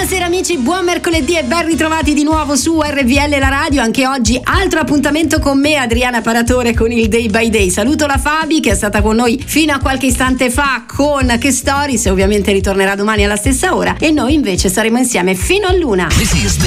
Buonasera amici, buon mercoledì e ben ritrovati di nuovo su RVL la radio. Anche oggi altro appuntamento con me, Adriana Paratore, con il Day by Day. Saluto la Fabi che è stata con noi fino a qualche istante fa con Che Stories, ovviamente ritornerà domani alla stessa ora, e noi invece saremo insieme fino all'una.